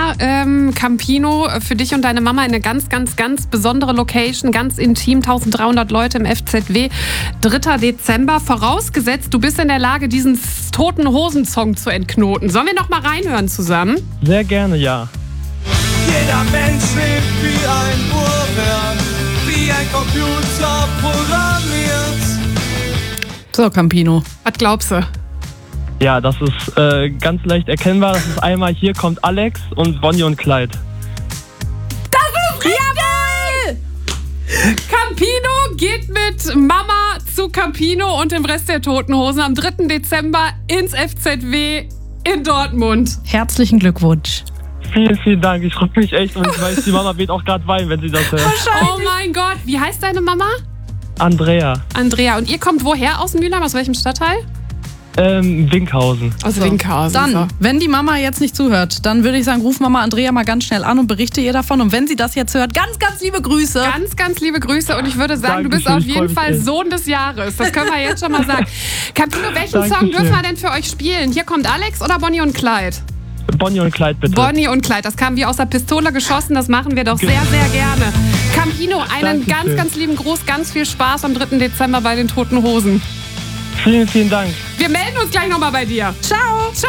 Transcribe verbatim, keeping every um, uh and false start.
Dezember, ähm, Campino, für dich und deine Mama eine ganz, ganz, ganz besondere Location, ganz intim, eintausenddreihundert Leute im F Z W. dritter Dezember, vorausgesetzt, du bist in der Lage, diesen Toten-Hosen-Song zu entknoten. Sollen wir noch mal reinhören zusammen? Sehr gerne, ja. Jeder Mensch lebt wie ein Uhrwerk, wie ein Computer programmiert. So, Campino. Was glaubst du? Ja, das ist äh, ganz leicht erkennbar. Das ist einmal Hier kommt Alex und Bonnie und Clyde. Das ist richtig! Campino geht mit Mama zu Campino und dem Rest der Toten Hosen am dritten Dezember ins F Z W in Dortmund. Herzlichen Glückwunsch. Vielen, vielen Dank. Ich freue mich echt und ich weiß, die Mama wird auch gerade weinen, wenn sie das hört. Oh mein Gott, wie heißt deine Mama? Andrea. Andrea. Und ihr kommt woher aus Mülheim? Aus welchem Stadtteil? Ähm, Winkhausen. Aus So, Winkhausen. Dann, So. wenn die Mama jetzt nicht zuhört, dann würde ich sagen, ruf Mama Andrea mal ganz schnell an und berichte ihr davon. Und wenn sie das jetzt hört, ganz, ganz liebe Grüße. Ganz, ganz liebe Grüße und ich würde sagen, du bist Dankeschön, auf ich freu jeden mich Fall echt. Sohn des Jahres. Das können wir jetzt schon mal sagen. Campino, welchen Song Dankeschön. dürfen wir denn für euch spielen? Hier kommt Alex oder Bonnie und Clyde? Bonnie und Clyde, bitte. Bonnie und Clyde, das kam wie aus der Pistole geschossen, das machen wir doch sehr, sehr gerne. Campino, einen Dankeschön. ganz, ganz lieben Gruß, ganz viel Spaß am dritten Dezember bei den Toten Hosen. Vielen, vielen Dank. Wir melden uns gleich nochmal bei dir. Ciao. Ciao.